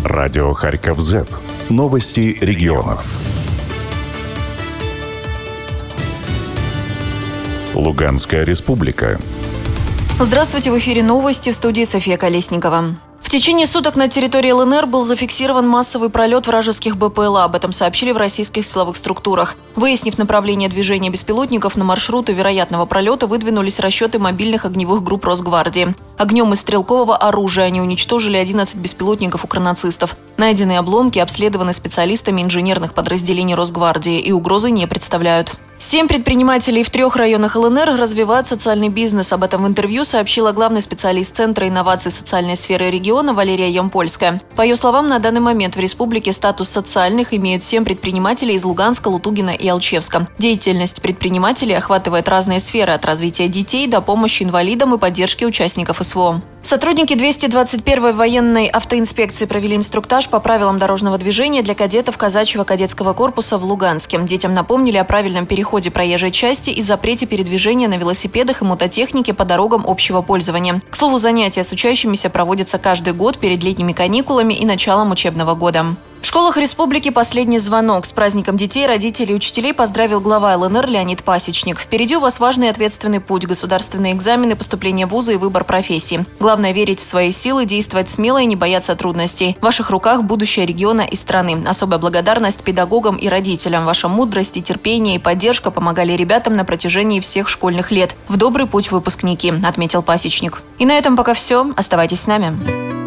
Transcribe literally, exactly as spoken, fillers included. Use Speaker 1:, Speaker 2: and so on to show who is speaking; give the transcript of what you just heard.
Speaker 1: Радио Харьков Зет. Новости регионов. Луганская республика.
Speaker 2: Здравствуйте, в эфире новости, в студии София Колесникова. В течение суток на территории ЛНР был зафиксирован массовый пролет вражеских БПЛА. Об этом сообщили в российских силовых структурах. Выяснив направление движения беспилотников, на маршруты вероятного пролета выдвинулись расчеты мобильных огневых групп Росгвардии. Огнем из стрелкового оружия они уничтожили одиннадцать беспилотников укронацистов. Найденные обломки обследованы специалистами инженерных подразделений Росгвардии и угрозы не представляют. Семь предпринимателей в трех районах ЛНР развивают социальный бизнес. Об этом в интервью сообщила главный специалист Центра инноваций социальной сферы региона Валерия Ямпольская. По ее словам, на данный момент в республике статус социальных имеют семь предпринимателей из Луганска, Лутугина и Алчевска. Деятельность предпринимателей охватывает разные сферы – от развития детей до помощи инвалидам и поддержки участников СВО. Сотрудники двести двадцать первой военной автоинспекции провели инструктаж по правилам дорожного движения для кадетов казачьего кадетского корпуса в Луганске. Детям напомнили о правильном переходе проезжей части и запрете передвижения на велосипедах и мототехнике по дорогам общего пользования. К слову, занятия с учащимися проводятся каждый год перед летними каникулами и началом учебного года. В школах республики последний звонок. С праздником детей, родителей и учителей поздравил глава ЛНР Леонид Пасечник. Впереди у вас важный и ответственный путь – государственные экзамены, поступление в вузы и выбор профессии. Главное – верить в свои силы, действовать смело и не бояться трудностей. В ваших руках будущее региона и страны. Особая благодарность педагогам и родителям. Ваша мудрость и терпение и поддержка помогали ребятам на протяжении всех школьных лет. В добрый путь, выпускники, отметил Пасечник. И на этом пока все. Оставайтесь с нами.